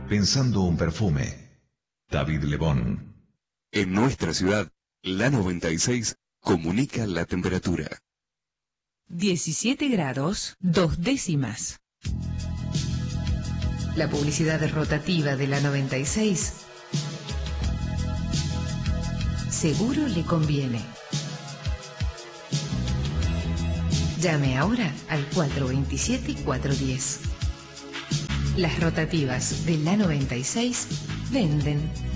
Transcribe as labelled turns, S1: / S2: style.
S1: pensando un perfume. David Lebón.
S2: En nuestra ciudad, la 96 comunica la temperatura.
S3: 17 grados, 2 décimas.
S4: La publicidad rotativa de la 96 seguro le conviene. Llame ahora al 427-410. Las rotativas de la 96 venden.